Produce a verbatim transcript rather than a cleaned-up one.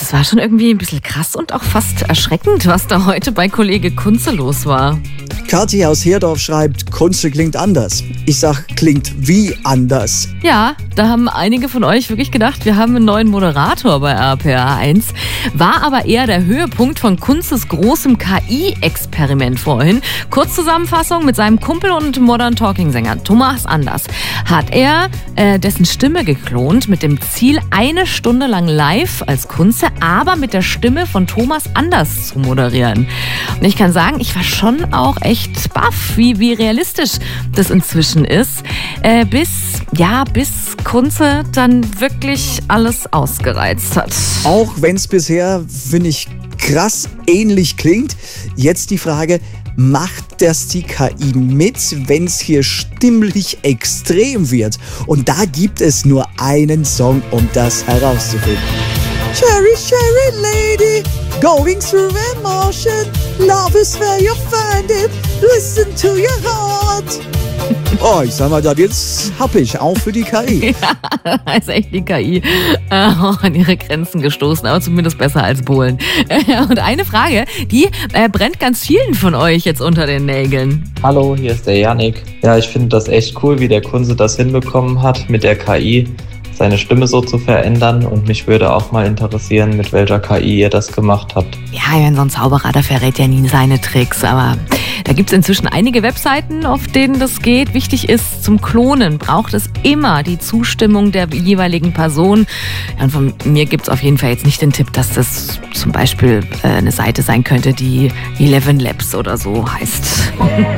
Das war schon irgendwie ein bisschen krass und auch fast erschreckend, was da heute bei Kollege Kunze los war. Kathi aus Herdorf schreibt, Kunze klingt anders. Ich sag, klingt wie anders. Ja, da haben einige von euch wirklich gedacht, wir haben einen neuen Moderator bei R P R eins. War aber eher der Höhepunkt von Kunzes großem K I-Experiment vorhin. Kurzzusammenfassung: Mit seinem Kumpel und Modern Talking-Sänger Thomas Anders hat er äh, dessen Stimme geklont mit dem Ziel, eine Stunde lang live als Kunze, aber mit der Stimme von Thomas Anders zu moderieren. Und ich kann sagen, ich war schon auch echt baff, wie, wie realistisch das inzwischen ist. Äh, bis, ja, bis Kunze dann wirklich alles ausgereizt hat. Auch wenn es bisher, finde ich, krass ähnlich klingt. Jetzt die Frage, macht das die K I mit, wenn es hier stimmlich extrem wird? Und da gibt es nur einen Song, um das herauszufinden. Cherry, cherry lady, going through emotion. Love is where you find it. Listen to your heart. Oh, ich sag mal, da wird's happig, auch für die K I. Ja, da ist echt die K I äh, auch an ihre Grenzen gestoßen, aber zumindest besser als Bohlen. Äh, und eine Frage, die äh, brennt ganz vielen von euch jetzt unter den Nägeln. Hallo, hier ist der Yannick. Ja, ich finde das echt cool, wie der Kunze das hinbekommen hat, mit der K I seine Stimme so zu verändern, und mich würde auch mal interessieren, mit welcher K I ihr das gemacht habt. Ja, wenn so ein Zauberer, der verrät ja nie seine Tricks, aber da gibt es inzwischen einige Webseiten, auf denen das geht. Wichtig ist, zum Klonen braucht es immer die Zustimmung der jeweiligen Person. Ja, und von mir gibt es auf jeden Fall jetzt nicht den Tipp, dass das zum Beispiel äh, eine Seite sein könnte, die Eleven Labs oder so heißt.